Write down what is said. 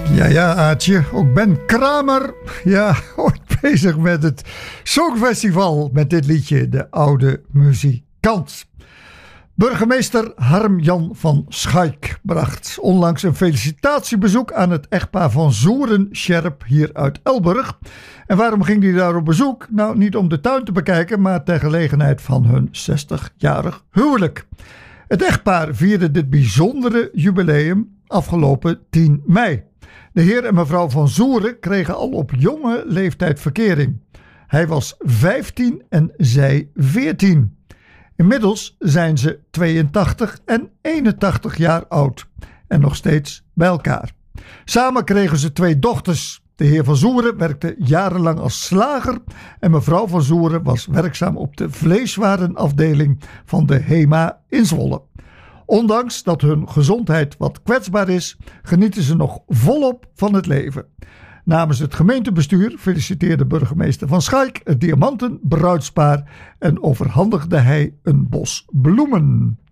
Ja, Aartje. Ook Ben Kramer. Ja, ooit bezig met het Songfestival met dit liedje, De Oude Muzikant. Burgemeester Harm-Jan van Schaik bracht onlangs een felicitatiebezoek aan het echtpaar van Zoeren-Sjerp hier uit Elburg. En waarom ging hij daar op bezoek? Nou, niet om de tuin te bekijken, maar ter gelegenheid van hun 60-jarig huwelijk. Het echtpaar vierde dit bijzondere jubileum afgelopen 10 mei. De heer en mevrouw van Zoeren kregen al op jonge leeftijd verkering. Hij was 15 en zij 14. Inmiddels zijn ze 82 en 81 jaar oud en nog steeds bij elkaar. Samen kregen ze 2 dochters. De heer van Zoeren werkte jarenlang als slager en mevrouw van Zoeren was werkzaam op de vleeswarenafdeling van de HEMA in Zwolle. Ondanks dat hun gezondheid wat kwetsbaar is, genieten ze nog volop van het leven. Namens het gemeentebestuur feliciteerde burgemeester van Schaik het diamantenbruidspaar en overhandigde hij een bos bloemen.